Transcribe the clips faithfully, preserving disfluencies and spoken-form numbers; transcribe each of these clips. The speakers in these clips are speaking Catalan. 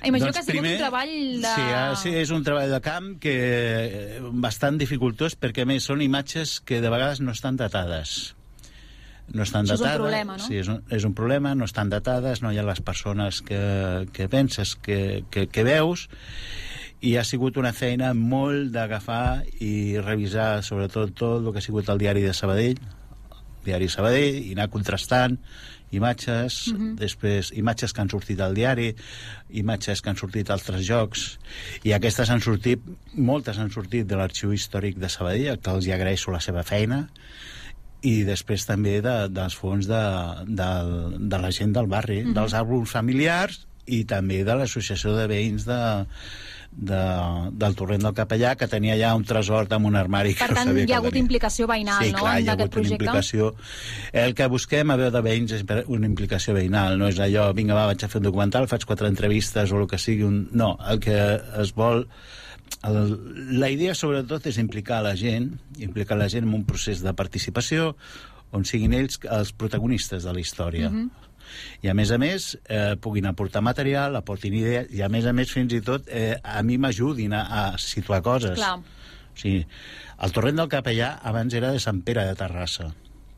Imagino doncs que ha sigut primer, un treball de... Sí, sí, és un treball de camp que bastant dificultós, perquè a més són imatges que de vegades no estan datades. No estan Això datades. és un problema, no? Sí, és un, és un problema, no estan datades, no hi ha les persones que, que penses, que, que, que veus, i ha sigut una feina molt d'agafar i revisar sobretot tot el que ha sigut el diari de Sabadell, el diari Sabadell, i anar contrastant imatges, uh-huh. després imatges que han sortit al diari, imatges que han sortit a altres jocs, i aquestes han sortit, moltes han sortit de l'Arxiu Històric de Sabadell, que els hi agraeixo la seva feina, i després també de, dels fons de, de, de la gent del barri, uh-huh. dels àlbums familiars, i també de l'associació de veïns de, de, del Torrent del Capellà, que tenia ja un tresor amb un armari. Per que tant, no sabia hi ha que hagut tenia. implicació veïnal, sí, no?, clar, hi ha d'aquest hagut una projecte. implicació. El que busquem a veu de veïns és una implicació veïnal, no és allò, vinga, va, vaig a fer un documental, faig quatre entrevistes o el que sigui. Un... No, el que es vol... El, la idea, sobretot, és implicar la gent, implicar la gent en un procés de participació on siguin ells els protagonistes de la història. Uh-huh. I a més a més eh, puguin aportar material, aportin idees, i a més a més fins i tot eh, a mi m'ajudin a, a situar coses. Clar. O sigui, el Torrent del Capellà abans era de Sant Pere de Terrassa,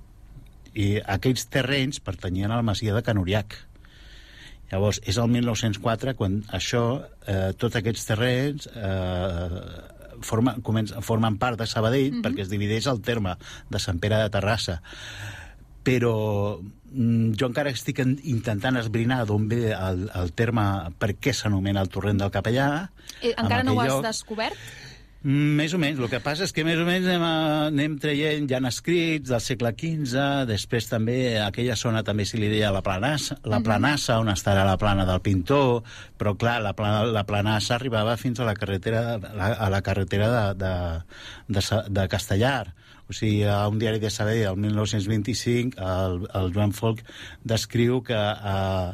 i aquells terrenys pertanyien a la masia de Can Uriach. Llavors, és el mil nou-cents quatre quan això, eh, tots aquests terrenys eh, formen, comencen, formen part de Sabadell, mm-hmm. perquè es divideix el terme de Sant Pere de Terrassa. Però jo encara estic intentant esbrinar d'on ve el, el terme, per què s'anomena el Torrent del Capellà. Eh, encara no ho has lloc. descobert? Més o menys. El que passa és que més o menys anem, a, anem traient, ja han escrits del segle quinze, després també a aquella zona també s'hi li deia la Planassa, la Planassa, on estarà la plana del Pintor, però clar, la, plana, la Planassa arribava fins a la carretera, la, a la carretera de, de, de, de Castellar. O sigui, a un diari de Sabadell, el mil nou-cents vint-i-cinc, el, el Joan Folch descriu que eh,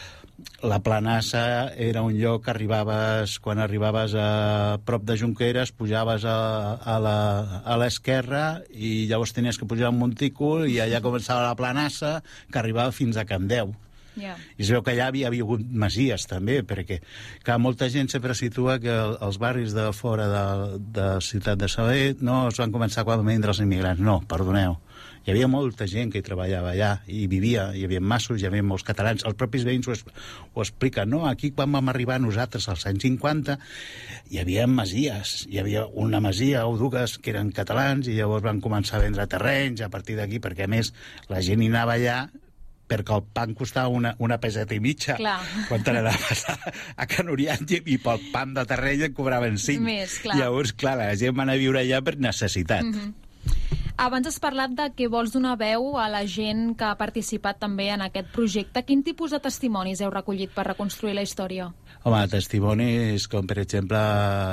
la Planassa era un lloc que arribaves, quan arribaves a prop de Junqueras, pujaves a, a la, a l'esquerra i llavors tenies que pujar un montícul i allà començava la Planassa, que arribava fins a Can Deu. Yeah. I es veu que allà havia hagut masies també, perquè clar, molta gent sempre situa que el, els barris de fora de, de Ciutat de Sabadell no es van començar quan van vindre els immigrants. No, perdoneu, hi havia molta gent que hi treballava allà i vivia, hi havia massos, hi havia molts catalans. Els propis veïns ho, es, ho expliquen, no? Aquí quan vam arribar nosaltres als anys cinquanta hi havia masies, hi havia una masia o dues que eren catalans i llavors van començar a vendre terrenys a partir d'aquí, perquè a més la gent hi anava allà perquè el pan costava una, una peseta i mitja. Clar. Quan te n'anaves a, a Can Uriach i pel pan de terreny et cobraven cinc. Més, clar. Llavors, clar, la gent va anar a viure allà per necessitat. Mm-hmm. Abans has parlat de que vols donar veu a la gent que ha participat també en aquest projecte. Quin tipus de testimonis heu recollit per reconstruir la història? Home, testimonis com, per exemple,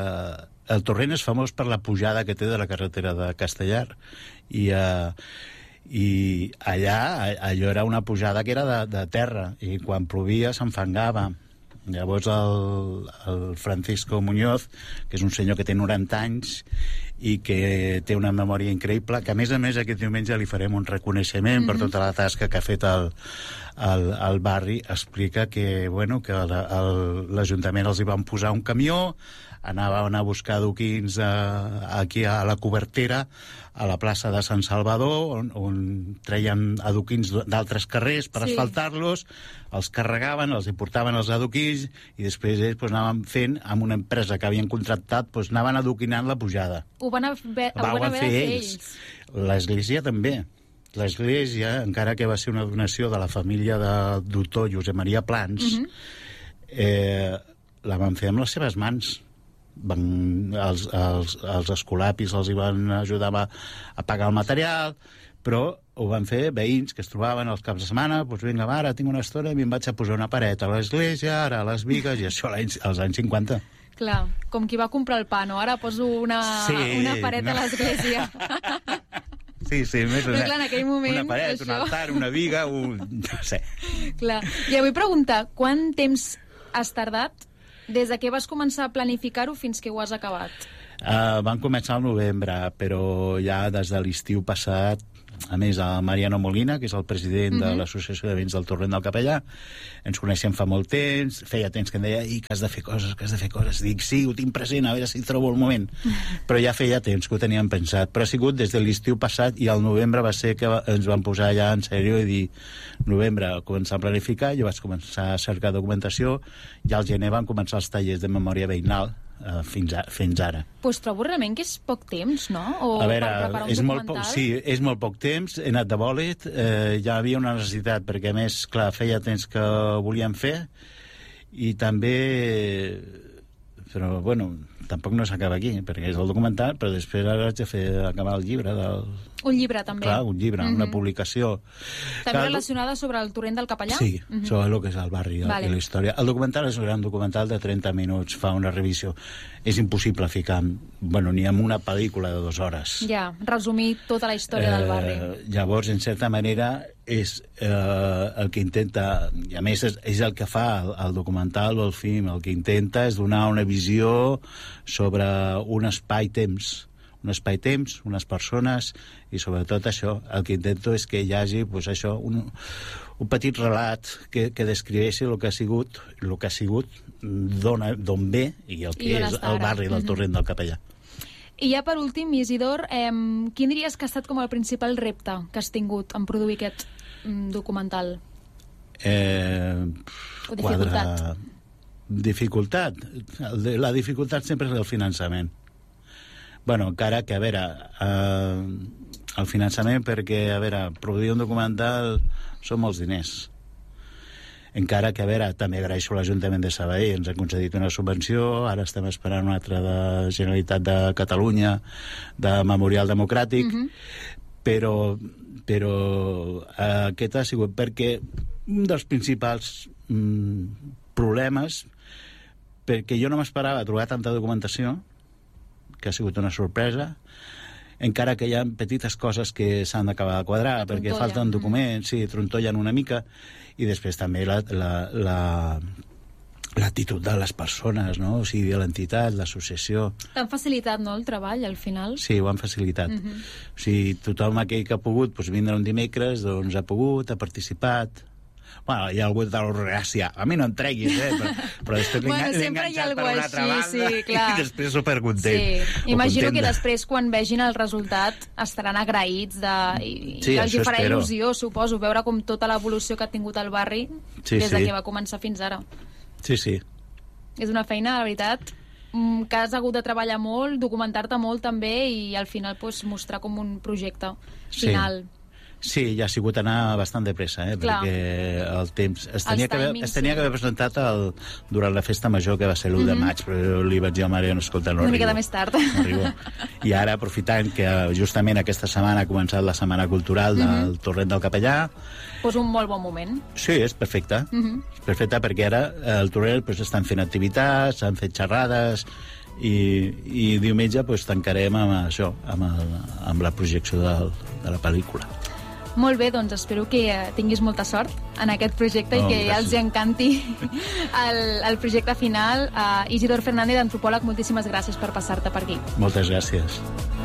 el Torrent és famós per la pujada que té de la carretera de Castellar. I... Eh, i allà allò era una pujada que era de, de terra i quan plovia s'enfangava. Llavors el, el Francisco Muñoz, que és un senyor que té noranta anys i que té una memòria increïble, que a més a més aquest diumenge li farem un reconeixement mm-hmm. per tota la tasca que ha fet el, el, el barri, explica que, bueno, que l'Ajuntament els hi van posar un camió, anaven a buscar adoquins a, aquí a la cobertera, a la plaça de Sant Salvador, on, on treien adoquins d'altres carrers per sí. asfaltar-los, els carregaven, els hi portaven els adoquins i després ells pues, anaven fent amb una empresa que havien contractat, pues, anaven adoquinant la pujada. Ho van haver, ho van haver fer ells. ells. L'Església també. L'Església, encara que va ser una donació de la família del doctor Josep Maria Plans, mm-hmm. eh, la van fer amb les seves mans. Van, els, els, els escolapis els hi van ajudar a, a pagar el material, però ho van fer veïns que es trobaven els caps de setmana, doncs vinga, va, ara tinc una estona i em vaig a posar una paret a l'església, ara a les bigues, i això als anys cinquanta. Clar, com qui va comprar el pa, no? Ara poso una, sí, una paret no. a l'església. Sí, sí, més o menys. Clar, en aquell moment, una paret, això... un altar, una viga, un... no sé. Clar, i vull preguntar, quant temps has tardat des de que vas començar a planificar-ho fins que ho has acabat? Uh, van començar al novembre, però ja des de l'estiu passat a més, el Mariano Molina, que és el president mm-hmm. de l'Associació de Veïns del Torrent del Capellà. Ens coneixem fa molt temps, feia temps que em deia i que has de fer coses, que has de fer coses. Dic, sí, ho tinc present, a veure si trobo el moment. Però ja feia temps que ho teníem pensat. Però ha sigut des de l'estiu passat i al novembre va ser que ens vam posar ja en sèrio i dir, novembre, començar a planificar, jo vaig començar a cercar documentació i al gener van començar els tallers de memòria veïnal, Uh, fins, a, fins ara. Pues trobo realment que és poc temps, no? O a veure, per preparar un és molt documental? Poc, sí, és molt poc temps, he anat de bòlit, eh, ja havia una necessitat, perquè a més, clar, feia temps que volíem fer, i també... Però, bueno, tampoc no s'acaba aquí, perquè és el documental, però després ara haig de fer acabar el llibre del... Un llibre, també. Clar, un llibre, mm-hmm. una publicació. També Cal... relacionada sobre el torrent del Capellà? Sí, mm-hmm. sobre el que és el barri vale. I la història. El documental és un gran documental de trenta minuts, fa una revisió. És impossible ficar, bueno, ni en una pel·lícula de dues hores. Ja, resumir tota la història eh, del barri. Llavors, en certa manera, és eh, el que intenta, i a més és, és el que fa el, el documental o el film, el que intenta és donar una visió sobre un espai-temps, un espai-temps, unes persones, i sobretot això, el que intento és que hi hagi pues, això, un, un petit relat que, que descriveixi el que ha sigut, el que ha sigut, d'on ve i el que I és el barri del Torrent del Capellà. I ja per últim, Isidor, eh, quin diries que ha estat com el principal repte que has tingut en produir aquest mm, documental? Eh, o dificultat? Quadra... Dificultat? La dificultat sempre és el finançament. Bueno, encara que, a veure, eh, el finançament perquè, a veure, produir un documental són molts diners. Encara que, a veure, també agraeixo a l'Ajuntament de Sabadell, ens ha concedit una subvenció, ara estem esperant una altra de Generalitat de Catalunya, de Memorial Democràtic, mm-hmm. però, però eh, aquest ha sigut perquè un dels principals mm, problemes, perquè jo no m'esperava trobar tanta documentació, que ha sigut una sorpresa, encara que hi ha petites coses que s'han d'acabar de quadrar, perquè falten documents, sí, trontollen una mica, i després també la, la, la, l'actitud de les persones, no? O sigui, l'entitat, l'associació. T'han facilitat, no?, el treball, al final? Sí, ho han facilitat. Uh-huh. O sigui, tothom aquell que ha pogut doncs, vindre un dimecres, doncs ha pogut, ha participat. Bueno, hi ha algú de l'orgràcia. A mi no em treguis, eh? Però, però després l'he bueno, enganxat per una altra banda sí, clar. I després supercontent. Sí. Imagino content que després, quan vegin el resultat, estaran agraïts de... i sí, els això farà espero. Il·lusió, suposo, veure com tota l'evolució que ha tingut el barri sí, des de sí. que va començar fins ara. Sí, sí. És una feina, la veritat, que has hagut de treballar molt, documentar-te molt també i al final pues, mostrar com un projecte final. Sí. Sí, ja ha sigut anar bastant de pressa, eh? Clar. Perquè el temps... Es tenia, que haver, timings, es tenia sí. que haver presentat el, durant la festa major, que va ser l'u mm-hmm. de maig, però li vaig dir al Mariano, escolta, no Una arribo. miqueta més tard. No arribo. I ara, aprofitant que justament aquesta setmana ha començat la Setmana Cultural del mm-hmm. Torrent del Capellà... Pues un molt bon moment. Sí, és perfecte. Mm-hmm. És perfecte perquè ara el Torrent pues, estan fent activitats, s'han fet xerrades... I, i diumenge pues, tancarem amb això, amb, el, amb la projecció del, de la pel·lícula. Molt bé, doncs espero que tinguis molta sort en aquest projecte oh, i que gràcies. els encanti el, el projecte final. Uh, Isidor Fernández, antropòleg, moltíssimes gràcies per passar-te per aquí. Moltes gràcies.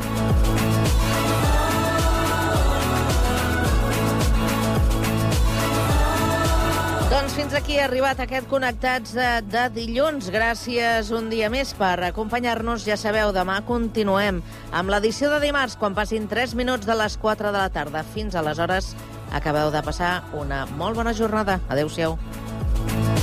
Doncs fins aquí ha arribat aquest Connectats de, de dilluns. Gràcies un dia més per acompanyar-nos. Ja sabeu, demà continuem amb l'edició de dimarts, quan passin tres minuts de les quatre de la tarda. Fins aleshores, acabeu de passar una molt bona jornada. Adéu-siau.